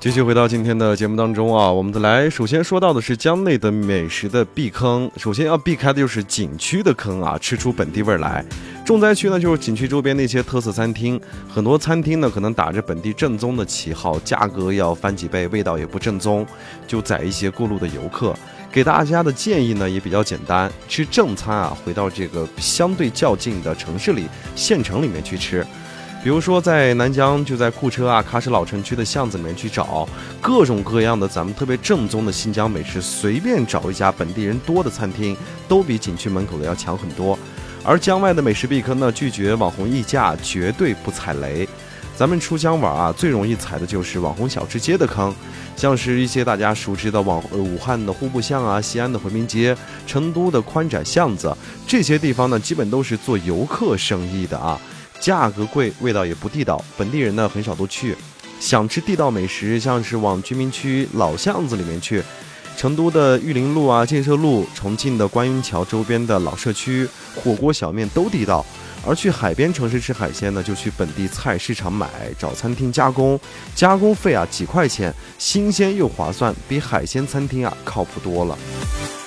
继续回到今天的节目当中啊，我们来首先说到的是江内的美食的避坑。首先要避开的就是景区的坑啊，吃出本地味来。重灾区呢就是景区周边那些特色餐厅，很多餐厅呢可能打着本地正宗的旗号，价格要翻几倍，味道也不正宗，就宰一些过路的游客。给大家的建议呢也比较简单，吃正餐啊，回到这个相对较近的城市里、县城里面去吃。比如说在南疆，就在库车啊、喀什老城区的巷子里面去找各种各样的咱们特别正宗的新疆美食，随便找一家本地人多的餐厅，都比景区门口的要强很多。而疆外的美食避坑呢，拒绝网红溢价，绝对不踩雷。咱们出疆玩啊，最容易踩的就是网红小吃街的坑，像是一些大家熟知的武汉的户部巷啊、西安的回民街、成都的宽窄巷子，这些地方呢，基本都是做游客生意的啊。价格贵，味道也不地道，本地人呢很少都去。想吃地道美食，像是往居民区老巷子里面去，成都的玉林路啊、建设路，重庆的观音桥周边的老社区，火锅小面都地道。而去海边城市吃海鲜呢，就去本地菜市场买，找餐厅加工，加工费啊几块钱，新鲜又划算，比海鲜餐厅啊靠谱多了。